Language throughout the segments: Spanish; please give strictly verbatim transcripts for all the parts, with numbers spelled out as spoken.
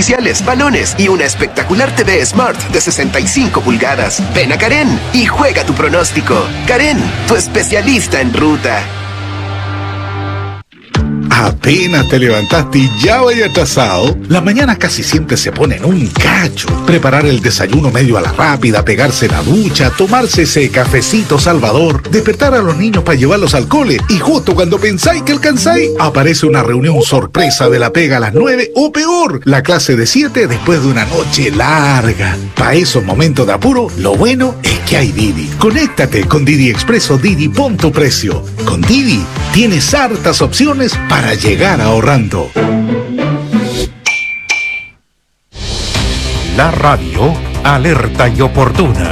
artificiales, balones y una espectacular T V Smart de sesenta y cinco pulgadas. Ven a Karen y juega tu pronóstico. Karen, tu especialista en ruta. Apenas te levantaste y ya vaya atrasado. Las mañanas casi siempre se ponen un cacho. Preparar el desayuno medio a la rápida, pegarse la ducha, tomarse ese cafecito salvador, despertar a los niños para llevarlos al cole y justo cuando pensáis que alcanzáis, aparece una reunión sorpresa de la pega a las nueve o peor, la clase de siete después de una noche larga. Para esos momentos de apuro, lo bueno es que hay Didi. Conéctate con Didi Expreso Didi, pon tu precio. Con Didi tienes hartas opciones para llegar ahorrando. La radio alerta y oportuna.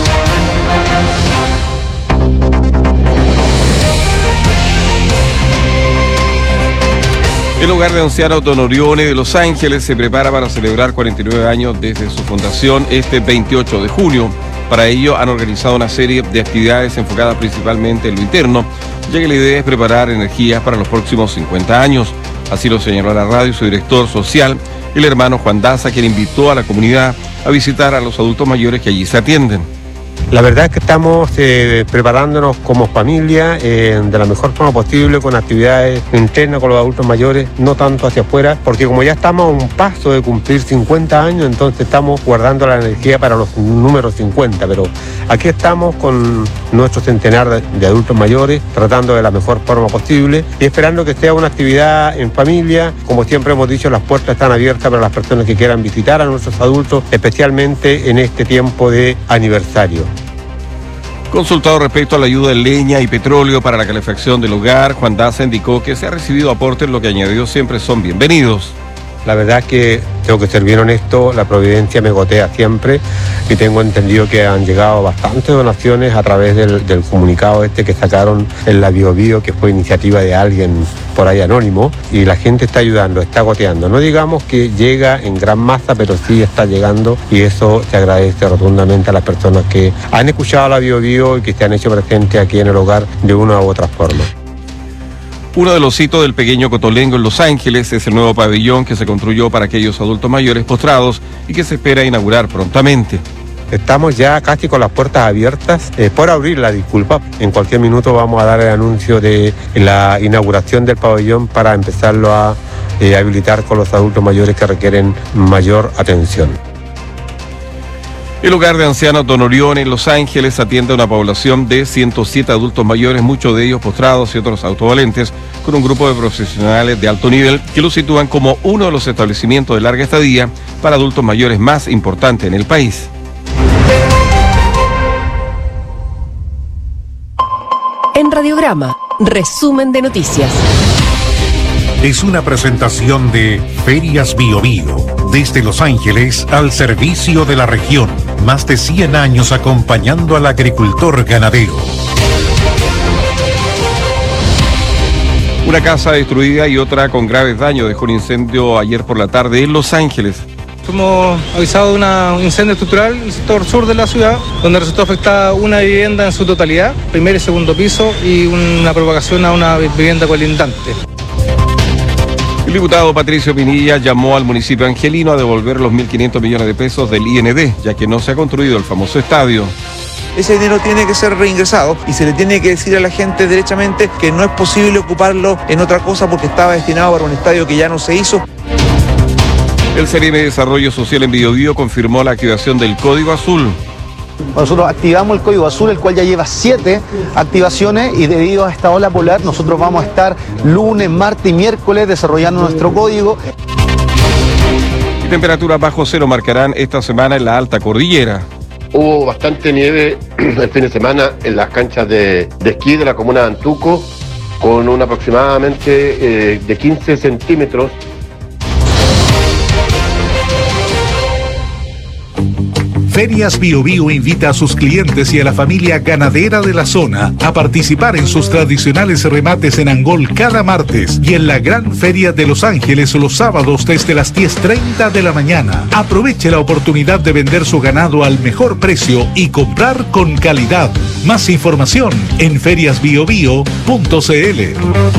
El hogar de ancianos Don Orione de Los Ángeles se prepara para celebrar cuarenta y nueve años desde su fundación este veintiocho de junio. Para ello han organizado una serie de actividades enfocadas principalmente en lo interno, ya que la idea es preparar energías para los próximos cincuenta años. Así lo señaló a la radio su director social, el hermano Juan Daza, quien invitó a la comunidad a visitar a los adultos mayores que allí se atienden. La verdad es que estamos eh, preparándonos como familia eh, de la mejor forma posible, con actividades internas con los adultos mayores, no tanto hacia afuera, porque como ya estamos a un paso de cumplir cincuenta años, entonces estamos guardando la energía para los números cincuenta, pero aquí estamos con nuestro centenar de, de adultos mayores, tratando de la mejor forma posible y esperando que sea una actividad en familia. Como siempre hemos dicho, las puertas están abiertas para las personas que quieran visitar a nuestros adultos, especialmente en este tiempo de aniversario. Consultado respecto a la ayuda de leña y petróleo para la calefacción del hogar, Juan Daza indicó que se ha recibido aportes, lo que añadió siempre son bienvenidos. La verdad es que tengo que ser bien honesto, la providencia me gotea siempre y tengo entendido que han llegado bastantes donaciones a través del, del comunicado este que sacaron en la Bio Bio, que fue iniciativa de alguien por ahí anónimo, y la gente está ayudando, está goteando. No digamos que llega en gran masa, pero sí está llegando, y eso se agradece rotundamente a las personas que han escuchado la Bio Bio y que se han hecho presentes aquí en el hogar de una u otra forma. Uno de los hitos del pequeño Cotolengo en Los Ángeles es el nuevo pabellón que se construyó para aquellos adultos mayores postrados y que se espera inaugurar prontamente. Estamos ya casi con las puertas abiertas, eh, por abrirla, disculpa. En cualquier minuto vamos a dar el anuncio de la inauguración del pabellón para empezarlo a eh, habilitar con los adultos mayores que requieren mayor atención. El hogar de ancianos Don Orione en Los Ángeles atiende a una población de ciento siete adultos mayores, muchos de ellos postrados y otros autovalentes, con un grupo de profesionales de alto nivel que lo sitúan como uno de los establecimientos de larga estadía para adultos mayores más importante en el país. En Radiograma, resumen de noticias. Es una presentación de Ferias Bio Bio, desde Los Ángeles al servicio de la región. Más de cien años acompañando al agricultor ganadero. Una casa destruida y otra con graves daños dejó un incendio ayer por la tarde en Los Ángeles. Fuimos avisados de una- un incendio estructural en el sector sur de la ciudad, donde resultó afectada una vivienda en su totalidad, primer y segundo piso, y una propagación a una vivienda colindante. El diputado Patricio Pinilla llamó al municipio angelino a devolver los mil quinientos millones de pesos del I N D, ya que no se ha construido el famoso estadio. Ese dinero tiene que ser reingresado y se le tiene que decir a la gente derechamente que no es posible ocuparlo en otra cosa porque estaba destinado para un estadio que ya no se hizo. El C E R I M de Desarrollo Social en Biobío confirmó la activación del Código Azul. Nosotros activamos el Código Azul, el cual ya lleva siete activaciones, y debido a esta ola polar nosotros vamos a estar lunes, martes y miércoles desarrollando nuestro código. Y temperaturas bajo cero marcarán esta semana en la alta cordillera. Hubo bastante nieve el fin de semana en las canchas de, de esquí de la comuna de Antuco, con un aproximadamente eh, de quince centímetros. Ferias Bio Bio invita a sus clientes y a la familia ganadera de la zona a participar en sus tradicionales remates en Angol cada martes y en la Gran Feria de Los Ángeles los sábados desde las diez treinta de la mañana. Aproveche la oportunidad de vender su ganado al mejor precio y comprar con calidad. Más información en ferias bio bio punto c l.